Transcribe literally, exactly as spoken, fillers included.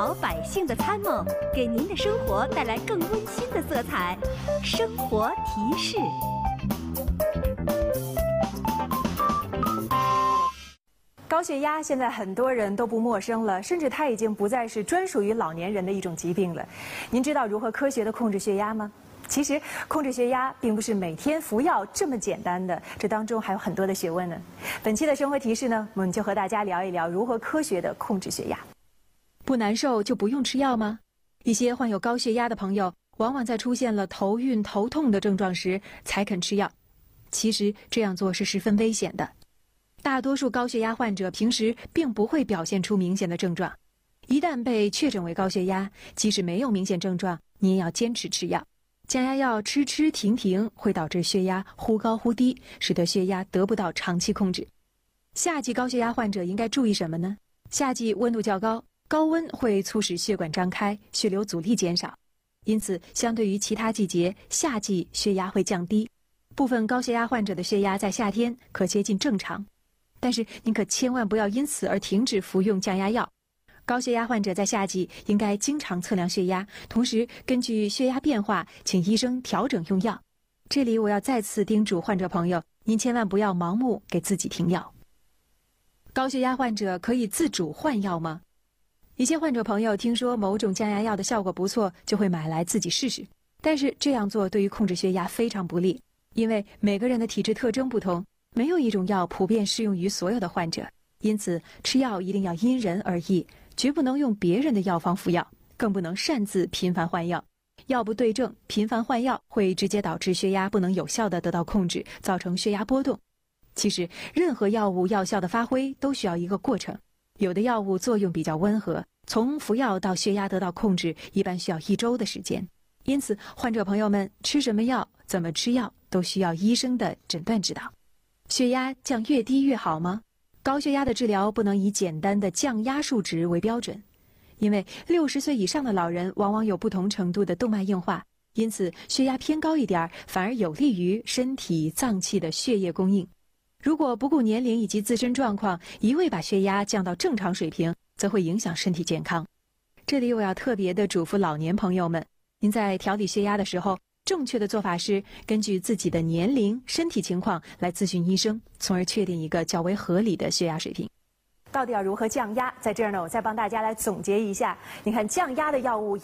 好百姓的参谋，给您的生活带来更温馨的色彩。生活提示。 高血压现在很多人都不陌生了，甚至它已经不再是专属于老年人的一种疾病了。您知道如何科学地控制血压吗？其实控制血压并不是每天服药这么简单的，这当中还有很多的学问呢。本期的生活提示呢，我们就和大家聊一聊如何科学地控制血压。不难受就不用吃药吗？一些患有高血压的朋友，往往在出现了头晕、头痛的症状时才肯吃药。其实这样做是十分危险的。大多数高血压患者平时并不会表现出明显的症状，一旦被确诊为高血压，即使没有明显症状，你也要坚持吃药。降压药吃吃停停会导致血压忽高忽低，使得血压得不到长期控制。夏季高血压患者应该注意什么呢？夏季温度较高，高温会促使血管张开，血流阻力减少，因此相对于其他季节，夏季血压会降低。部分高血压患者的血压在夏天可接近正常，但是您可千万不要因此而停止服用降压药。高血压患者在夏季应该经常测量血压，同时根据血压变化，请医生调整用药。这里我要再次叮嘱患者朋友，您千万不要盲目给自己停药。高血压患者可以自主换药吗？一些患者朋友听说某种降压药的效果不错，就会买来自己试试。但是这样做对于控制血压非常不利，因为每个人的体质特征不同，没有一种药普遍适用于所有的患者。因此吃药一定要因人而异，绝不能用别人的药方服药，更不能擅自频繁换药。药不对症，频繁换药会直接导致血压不能有效地得到控制，造成血压波动。其实任何药物药效的发挥都需要一个过程，有的药物作用比较温和，从服药到血压得到控制一般需要一周的时间。因此患者朋友们吃什么药，怎么吃药都需要医生的诊断指导。血压降越低越好吗？高血压的治疗不能以简单的降压数值为标准，因为六十岁以上的老人往往有不同程度的动脉硬化，因此血压偏高一点反而有利于身体脏器的血液供应。如果不顾年龄以及自身状况，一味把血压降到正常水平，则会影响身体健康。这里我要特别的嘱咐老年朋友们，您在调理血压的时候，正确的做法是根据自己的年龄、身体情况来咨询医生，从而确定一个较为合理的血压水平。到底要如何降压？在这儿呢，我再帮大家来总结一下。你看，降压的药物